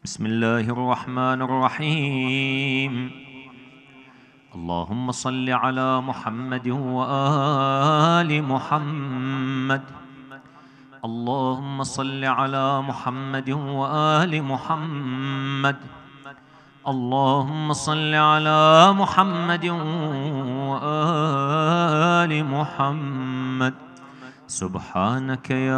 بسم الله الرحمن الرحيم. اللهم صل على محمد وآل محمد. اللهم صل على محمد وآل محمد. اللهم صل على محمد وآل محمد. سبحانك يا